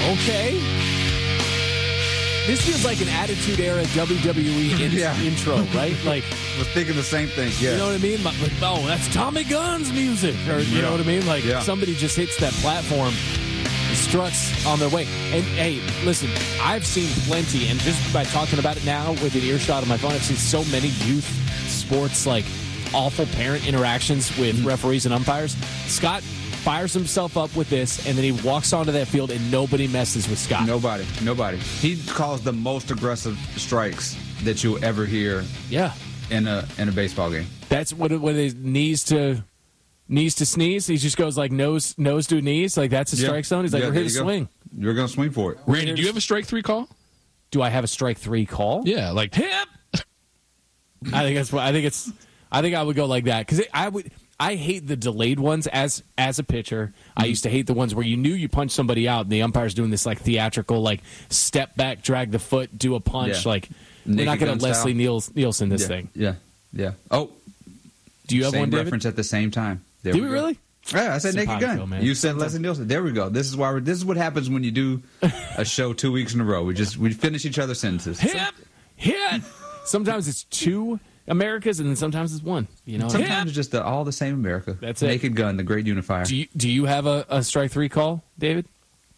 Okay. This feels like an Attitude Era WWE intro, right? Like, I was thinking the same thing. Yeah. You know what I mean? Like, oh, that's Tommy Gunn's music. Or, you know what I mean? Like, somebody just hits that platform, struts on their way. And, hey, listen, I've seen plenty, and just by talking about it now with an earshot on my phone, I've seen so many youth sports, like, awful parent interactions with referees and umpires. Scott fires himself up with this, and then he walks onto that field, and nobody messes with Scott. Nobody. He calls the most aggressive strikes that you'll ever hear. Yeah. In a baseball game. That's what it knees to sneeze. He just goes like nose to knees. Like that's a strike zone. He's like, we're here to swing. You're going to swing for it. Randy, do you have a strike 3 call? Do I have a strike 3 call? Yeah, like hip. I think I would go like that because I hate the delayed ones as a pitcher. I used to hate the ones where you knew you punched somebody out and the umpire's doing this like theatrical like step back, drag the foot, do a punch. Like we're not going to Leslie Nielsen this thing. Yeah. Oh, do you have same one, David? reference at the same time? Do we really? Yeah, I said Naked Gun. Man. You said Leslie Nielsen. There we go. This is what happens when you do a show 2 weeks in a row. We finish each other's sentences. Hit. Sometimes it's 2 Americas, and then sometimes it's 1. You know, sometimes it's just all the same America. That's it. Naked Gun, the great unifier. Do you have a strike 3 call, David?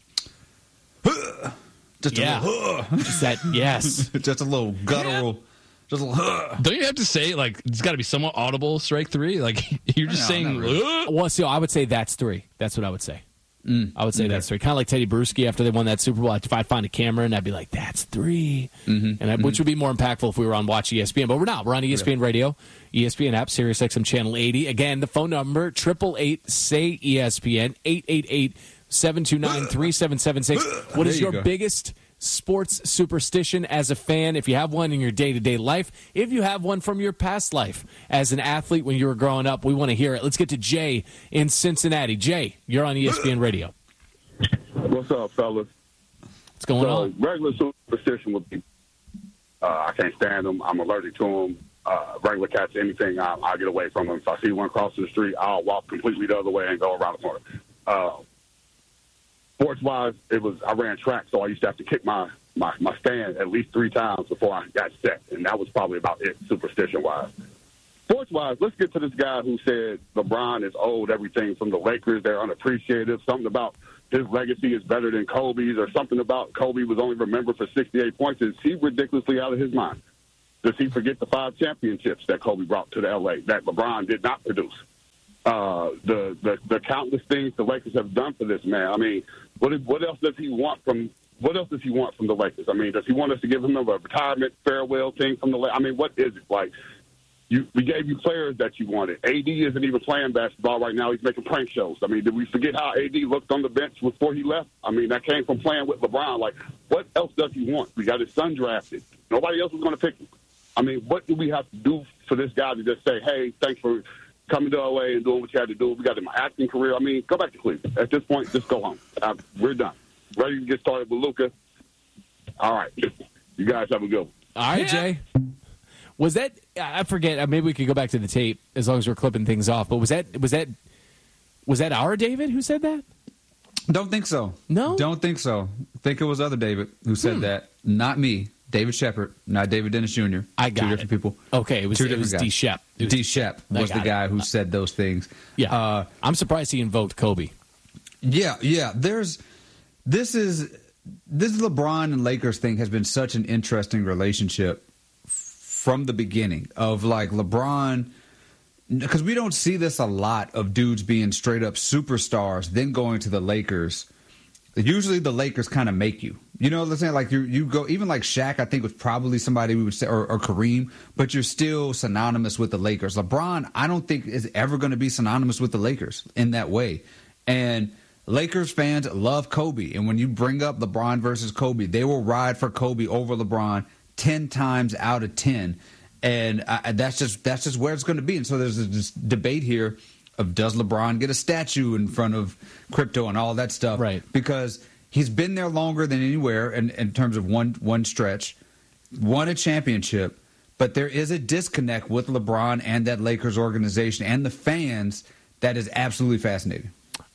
Just a little. Just that. Yes. Just a little guttural. Just a little. Don't you have to say like it's got to be somewhat audible? Strike 3. Like you're just saying. Really. Well, so I would say that's 3. That's what I would say. I would say that's 3. Kind of like Teddy Bruschi after they won that Super Bowl. If I'd find a camera and I'd be like, that's 3. Which would be more impactful if we were on Watch ESPN. But we're not. We're on ESPN Radio, ESPN app, SiriusXM Channel 80. Again, the phone number, 888-SAY-ESPN, 888-729-3776. What is your biggest sports superstition as a fan, if you have one in your day-to-day life, if you have one from your past life as an athlete when you were growing up? We want to hear it. Let's get to Jay in Cincinnati. Jay, you're on ESPN Radio. What's up, fellas? What's going on? Regular superstition would be I can't stand them. I'm allergic to them. Regular cats, anything, I'll get away from them. If I see one crossing the street, I'll walk completely the other way and go around the corner. Sports-wise, I ran track, so I used to have to kick my stand at least 3 times before I got set, and that was probably about it, superstition-wise. Sports-wise, let's get to this guy who said LeBron is owed everything from the Lakers. They're unappreciative. Something about his legacy is better than Kobe's, or something about Kobe was only remembered for 68 points. Is he ridiculously out of his mind? Does he forget the 5 championships that Kobe brought to the L.A. that LeBron did not produce? The countless things the Lakers have done for this man. I mean, what else does he want from the Lakers? I mean, does he want us to give him a retirement farewell thing from the Lakers? I mean, what is it like? We gave you players that you wanted. AD isn't even playing basketball right now. He's making prank shows. I mean, did we forget how AD looked on the bench before he left? I mean, that came from playing with LeBron. Like, what else does he want? We got his son drafted. Nobody else was going to pick him. I mean, what do we have to do for this guy to just say, hey, thanks for coming to LA and doing what you had to do? We got him an acting career. I mean, go back to Cleveland. At this point, just go home. We're done. Ready to get started with Luka. All right. You guys have a good one. All right, Jay. Was that, I forget, maybe we could go back to the tape as long as we're clipping things off, but was that our David who said that? Don't think so. No? Don't think so. Think it was other David who said that. Not me. David Shepard, not David Dennis Jr. I got 2 different people. Okay, it was D. Shep. D. Shep was the guy who said those things. Yeah. I'm surprised he invoked Kobe. Yeah. This LeBron and Lakers thing has been such an interesting relationship from the beginning of like LeBron, because we don't see this a lot of dudes being straight up superstars then going to the Lakers. Usually the Lakers kind of make you. You know what I'm saying? Like you go, even like Shaq, I think was probably somebody we would say, or Kareem, but you're still synonymous with the Lakers. LeBron, I don't think is ever going to be synonymous with the Lakers in that way. And Lakers fans love Kobe. And when you bring up LeBron versus Kobe, they will ride for Kobe over LeBron 10 times out of 10. And that's just where it's going to be. And so there's this debate here of does LeBron get a statue in front of crypto and all that stuff? Right. Because he's been there longer than anywhere in terms of one stretch, won a championship, but there is a disconnect with LeBron and that Lakers organization and the fans that is absolutely fascinating.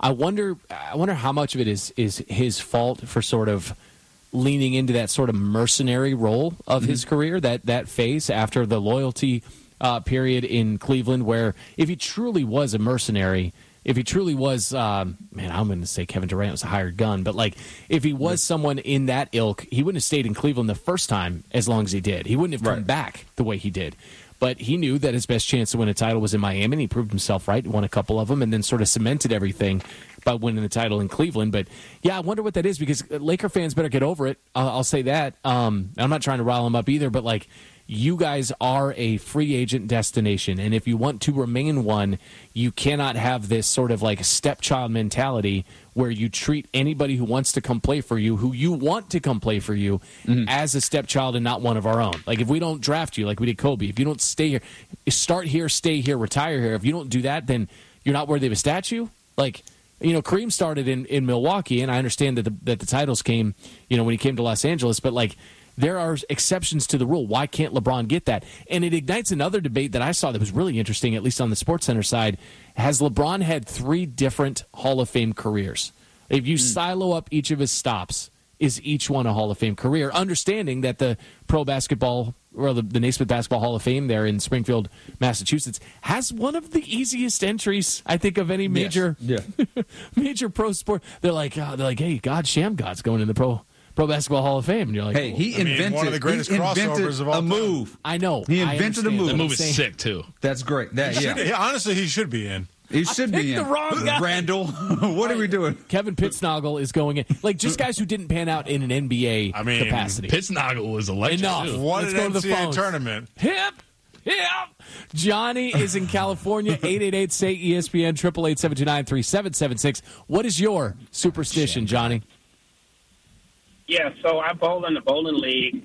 I wonder how much of it is his fault for sort of leaning into that sort of mercenary role of his career, that phase after the loyalty period in Cleveland, where if he truly was a mercenary, if he truly was, I'm going to say Kevin Durant was a hired gun, but like if he was someone in that ilk, he wouldn't have stayed in Cleveland the first time as long as he did. He wouldn't have come back the way he did. But he knew that his best chance to win a title was in Miami, and he proved himself right, won a couple of them, and then sort of cemented everything by winning the title in Cleveland. But, yeah, I wonder what that is, because Laker fans better get over it. I'll say that. I'm not trying to rile them up either, but, like, you guys are a free agent destination, and if you want to remain one, you cannot have this sort of like stepchild mentality where you treat anybody who wants to come play for you, who you want to come play for you, as a stepchild and not one of our own. Like if we don't draft you like we did Kobe, if you don't stay here, start here, stay here, retire here, if you don't do that, then you're not worthy of a statue. Like, you know, Kareem started in Milwaukee, and I understand that the titles came, you know, when he came to Los Angeles, but like, there are exceptions to the rule. Why can't LeBron get that? And it ignites another debate that I saw that was really interesting, at least on the SportsCenter side. Has LeBron had 3 different Hall of Fame careers? If you silo up each of his stops, is each one a Hall of Fame career? Understanding that the pro basketball, or the Naismith Basketball Hall of Fame there in Springfield, Massachusetts, has one of the easiest entries, I think, of any major major pro sport. They're like, hey, God, Sham God's going in the Pro Basketball Hall of Fame, and you're like, hey, he invented one of the greatest crossovers of all time. move. I know. He invented a move. The move is sick too. That's great. Honestly, he should be in. He should be in. the wrong guy. Randall, what are we doing? Kevin Pittsnoggle is going in. Like, just guys who didn't pan out in an NBA capacity. Pittsnoggle was electric. Enough. Too. What Let's an go to the NCAA phones. tournament. Hip. Johnny is in California. 888-SAY-ESPN, 888-729-3776. What is your superstition, Johnny? Yeah, so I bowl in the bowling league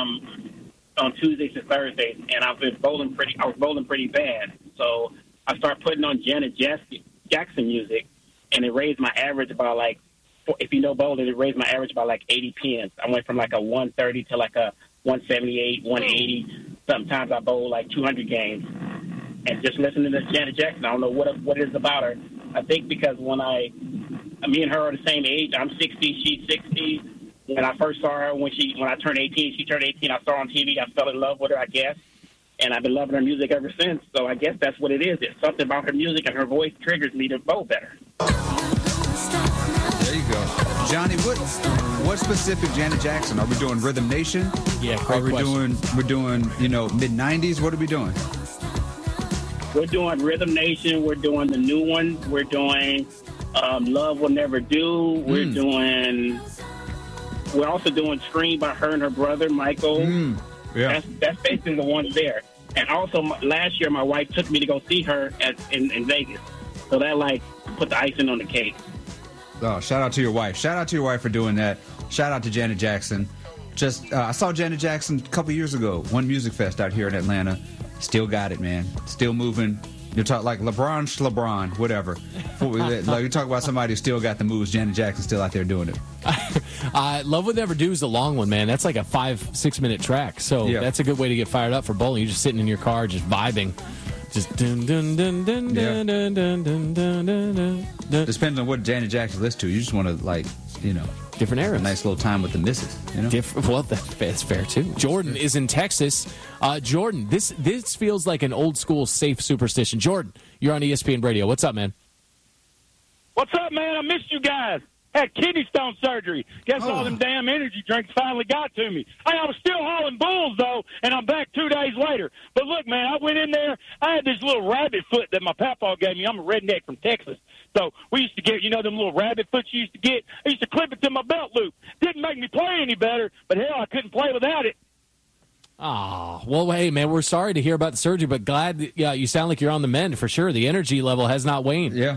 on Tuesdays and Thursdays, and I was bowling pretty bad. So I started putting on Janet Jackson music, and it raised my average about like, if you know bowling, it raised my average about like 80 pins. I went from like a 130 to like a 178, 180. Sometimes I bowl like 200 games. And just listening to Janet Jackson, I don't know what it is about her. I think because me and her are the same age. I'm 60, she's 60. When I first saw her, when I turned 18, she turned 18. I saw her on TV. I fell in love with her, I guess, and I've been loving her music ever since. So I guess that's what it is. It's something about her music, and her voice triggers me to bowl better. There you go, Johnny. What specific Janet Jackson? Are we doing Rhythm Nation? Yeah, Are great we question. doing mid '90s? What are we doing? We're doing Rhythm Nation. We're doing the new one. We're doing Love Will Never Do. We're also doing Scream by her and her brother, Michael. Yeah. That's basically the ones there. And also, last year, my wife took me to go see her in Vegas. So that, like, put the icing on the cake. Oh, shout out to your wife. Shout out to your wife for doing that. Shout out to Janet Jackson. I saw Janet Jackson a couple years ago, one music fest out here in Atlanta. Still got it, man. Still moving. You talk like LeBron, whatever. Like you talk about somebody who still got the moves. Janet Jackson's still out there doing it. Love Will Never Do is a long one, man. That's like a 5-6 minute track. So that's a good way to get fired up for bowling. You're just sitting in your car, just vibing. Just dun dun dun dun dun dun dun dun dun dun. Depends on what Janet Jackson listens to. You just want to different eras. A nice little time with the missus. Well, that's fair too. Jordan is in Texas. Jordan, this feels like an old school safe superstition. Jordan, you're on ESPN Radio. What's up, man? What's up, man? I missed you guys. Had kidney stone surgery. Guess all them damn energy drinks finally got to me. Hey, I was still hauling bulls, though, and I'm back 2 days later. But look, man, I went in there. I had this little rabbit foot that my papaw gave me. I'm a redneck from Texas. So we used to get, them little rabbit foots you used to get? I used to clip it to my belt loop. Didn't make me play any better, but hell, I couldn't play without it. Oh, well, hey, man, we're sorry to hear about the surgery, but glad you sound like you're on the mend for sure. The energy level has not waned. Yeah.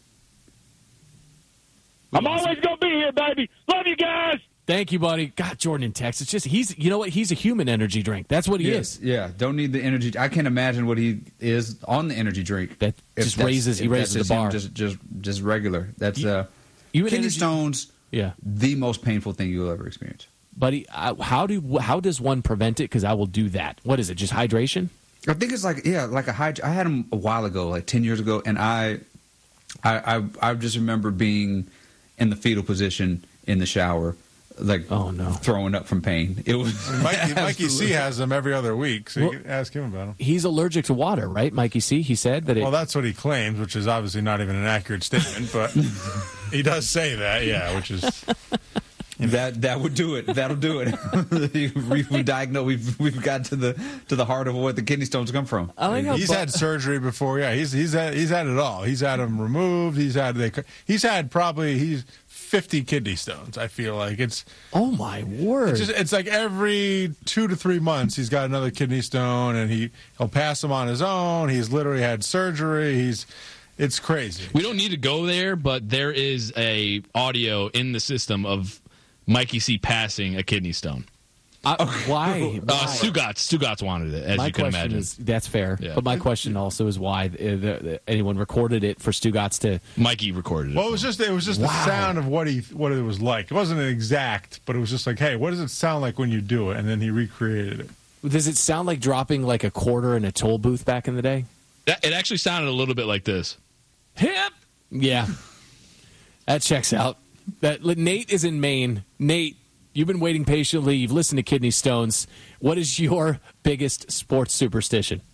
I'm always going to be here, baby. Love you guys. Thank you, buddy. God, Jordan in Texas. You know what? He's a human energy drink. That's what he is. Yeah, don't need the energy. I can't imagine what he is on the energy drink. That just raises the bar. Just regular. That's kidney stones. Yeah, the most painful thing you'll ever experience. Buddy, how does one prevent it? Because I will do that. What is it? Just hydration? I think it's like a I had them a while ago, like 10 years ago, and I I just remember being in the fetal position in the shower, like throwing up from pain. It was Mikey C has them every other week, so you can ask him about them. He's allergic to water, right, Mikey C? He said that. Well, that's what he claims, which is obviously not even an accurate statement, but he does say that, yeah, which is. That would do it. That'll do it. we diagnose. We've got to the heart of what the kidney stones come from. He's had surgery before. Yeah, he's had it all. He's had them removed. He's had probably 50 kidney stones. I feel like it's. Oh my word! It's like every 2 to 3 months he's got another kidney stone, and he'll pass them on his own. He's literally had surgery. It's crazy. We don't need to go there, but there is a audio in the system of Mikey C passing a kidney stone. Why? Stugotz wanted it, as my you can imagine. That's fair. Yeah. But my question also is why anyone recorded it for Stugotz to. Mikey recorded it. Well, it was just the sound of what it was like. It wasn't an exact, but it was just like, hey, what does it sound like when you do it? And then he recreated it. Does it sound like dropping like a quarter in a toll booth back in the day? It actually sounded a little bit like this. Hip. Yeah, that checks out. Nate is in Maine. Nate, you've been waiting patiently. You've listened to Kidney Stones. What is your biggest sports superstition?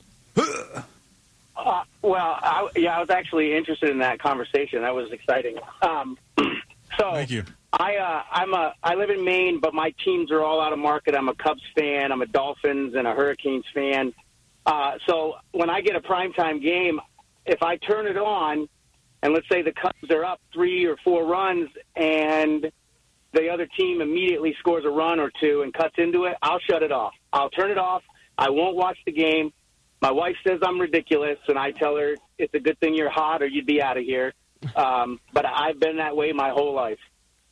I was actually interested in that conversation. That was exciting. Thank you. I live in Maine, but my teams are all out of market. I'm a Cubs fan. I'm a Dolphins and a Hurricanes fan. So when I get a primetime game, if I turn it on, and let's say the Cubs are up 3 or 4 runs, and the other team immediately scores a run or two and cuts into it, I'll shut it off. I'll turn it off. I won't watch the game. My wife says I'm ridiculous, and I tell her it's a good thing you're hot or you'd be out of here. But I've been that way my whole life.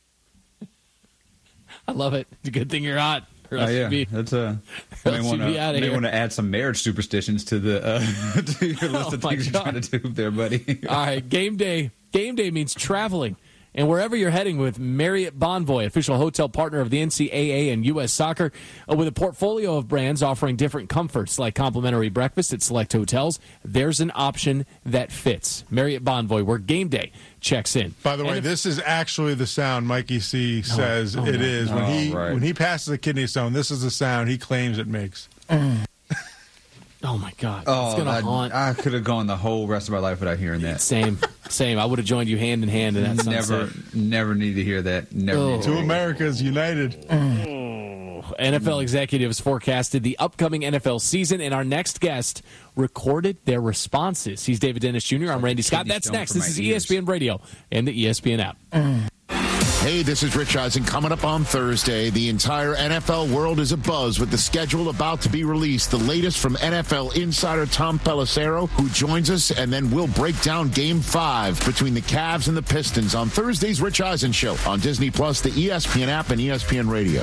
I love it. It's a good thing you're hot. That's a. May want to add some marriage superstitions to the to your list of things you're trying to do there, buddy. All right, game day. Game day means traveling. And wherever you're heading with Marriott Bonvoy, official hotel partner of the NCAA and U.S. Soccer, with a portfolio of brands offering different comforts like complimentary breakfast at select hotels, there's an option that fits. Marriott Bonvoy, where game day checks in. By the way, this is actually the sound Mikey C says it is. When he passes a kidney stone, this is the sound he claims it makes. Oh, my God. It's going to haunt. I could have gone the whole rest of my life without hearing that. Same. I would have joined you hand in hand in that sunset. Never need to hear that. Two Americas united. NFL executives forecasted the upcoming NFL season, and our next guest recorded their responses. He's David Dennis Jr. I'm Randy Scott. That's next. This is ESPN Radio and the ESPN app. Hey, this is Rich Eisen. Coming up on Thursday, the entire NFL world is abuzz with the schedule about to be released. The latest from NFL insider Tom Pelissero, who joins us, and then we'll break down Game 5 between the Cavs and the Pistons on Thursday's Rich Eisen Show on Disney+, the ESPN app, and ESPN Radio.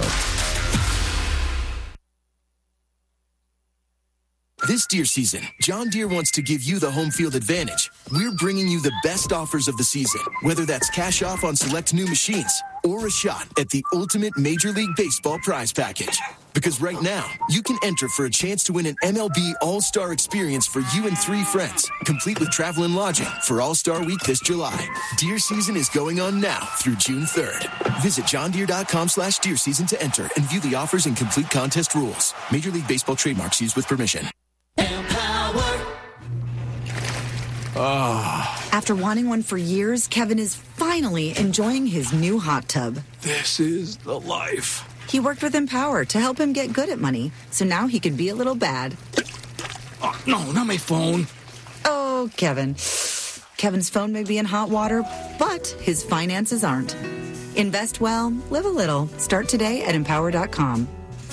This deer season, John Deere wants to give you the home field advantage. We're bringing you the best offers of the season, whether that's cash off on select new machines or a shot at the ultimate Major League Baseball prize package. Because right now, you can enter for a chance to win an MLB All-Star experience for you and 3 friends, complete with travel and lodging for All-Star Week this July. Deer season is going on now through June 3rd. Visit johndeere.com/deer season to enter and view the offers and complete contest rules. Major League Baseball trademarks used with permission. After wanting one for years, Kevin is finally enjoying his new hot tub. This is the life. He worked with Empower to help him get good at money, so now he can be a little bad. Oh, no, not my phone. Oh, Kevin. Kevin's phone may be in hot water, but his finances aren't. Invest well, live a little. Start today at Empower.com.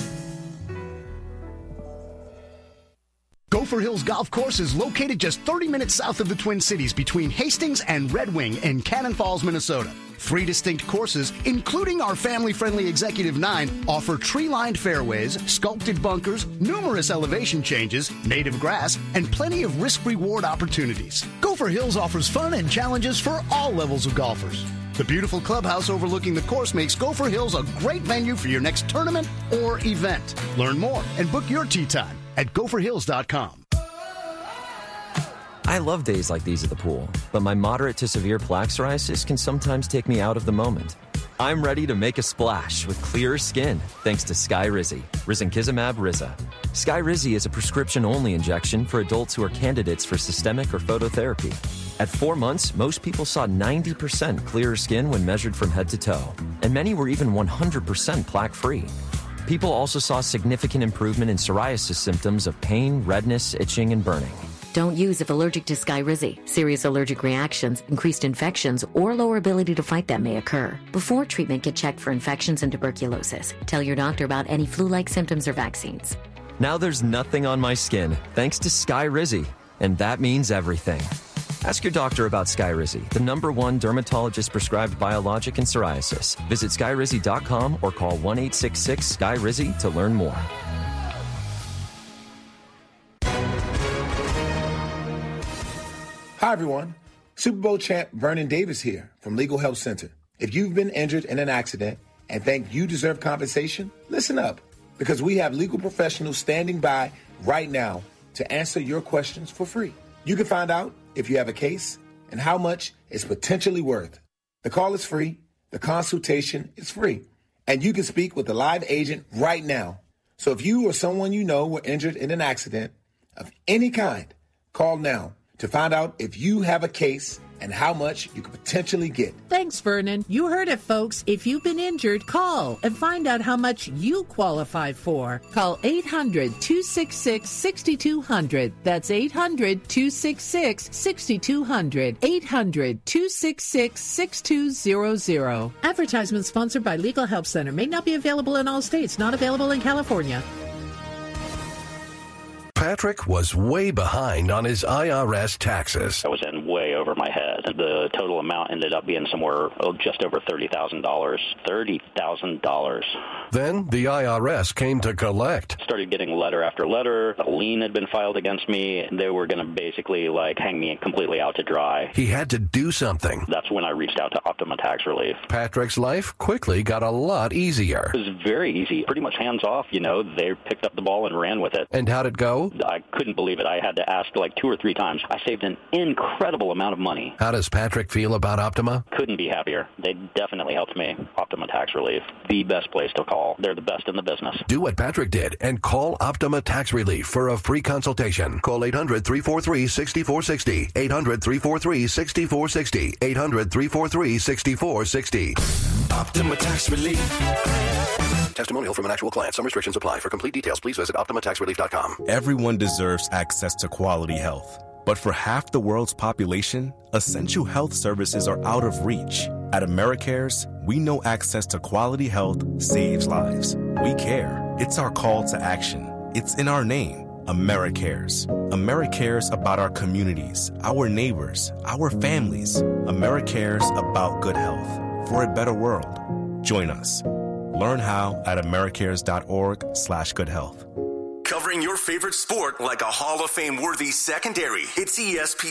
Gopher Hills Golf Course is located just 30 minutes south of the Twin Cities between Hastings and Red Wing in Cannon Falls, Minnesota. 3 distinct courses, including our family-friendly Executive 9, offer tree-lined fairways, sculpted bunkers, numerous elevation changes, native grass, and plenty of risk-reward opportunities. Gopher Hills offers fun and challenges for all levels of golfers. The beautiful clubhouse overlooking the course makes Gopher Hills a great venue for your next tournament or event. Learn more and book your tee time at gopherhills.com. I love days like these at the pool, but my moderate to severe plaque psoriasis can sometimes take me out of the moment. I'm ready to make a splash with clearer skin thanks to Skyrizi, risankizumab Riza. Skyrizi is a prescription-only injection for adults who are candidates for systemic or phototherapy. At 4 months, most people saw 90% clearer skin when measured from head to toe, and many were even 100% plaque-free. People also saw significant improvement in psoriasis symptoms of pain, redness, itching, and burning. Don't use if allergic to Skyrizi. Serious allergic reactions, increased infections, or lower ability to fight them may occur. Before treatment, get checked for infections and tuberculosis. Tell your doctor about any flu-like symptoms or vaccines. Now there's nothing on my skin thanks to Skyrizi, and that means everything. Ask your doctor about Skyrizi, the #1 dermatologist-prescribed biologic in psoriasis. Visit Skyrizi.com or call 1-866-SKYRIZI to learn more. Hi, everyone. Super Bowl champ Vernon Davis here from Legal Help Center. If you've been injured in an accident and think you deserve compensation, listen up, because we have legal professionals standing by right now to answer your questions for free. You can find out if you have a case and how much it's potentially worth. The call is free, the consultation is free, and you can speak with a live agent right now. So if you or someone you know were injured in an accident of any kind, call now to find out if you have a case and how much you could potentially get. Thanks, Vernon. You heard it, folks. If you've been injured, call and find out how much you qualify for. Call 800-266-6200. That's 800-266-6200. 800-266-6200. Advertisement sponsored by Legal Help Center. May not be available in all states. Not available in California. Patrick was way behind on his IRS taxes. I was in way over my head. The total amount ended up being somewhere just over $30,000. $30,000. Then the IRS came to collect. Started getting letter after letter. A lien had been filed against me. They were going to basically hang me completely out to dry. He had to do something. That's when I reached out to Optima Tax Relief. Patrick's life quickly got a lot easier. It was very easy. Pretty much hands off, They picked up the ball and ran with it. And how'd it go? I couldn't believe it. I had to ask 2 or 3 times. I saved an incredible amount of money. How does Patrick feel about Optima? Couldn't be happier. They definitely helped me. Optima Tax Relief, the best place to call. They're the best in the business. Do what Patrick did and call Optima Tax Relief for a free consultation. Call 800-343-6460. 800-343-6460. 800-343-6460. Optima Tax Relief. Testimonial from an actual client. Some restrictions apply. For complete details, please visit OptimaTaxRelief.com. Everyone deserves access to quality health. But for half the world's population, essential health services are out of reach. At AmeriCares, we know access to quality health saves lives. We care. It's our call to action. It's in our name, AmeriCares. AmeriCares about our communities, our neighbors, our families. AmeriCares about good health for a better world. Join us. Learn how at americares.org/goodhealth. Covering your favorite sport like a Hall of Fame worthy secondary. It's ESPN.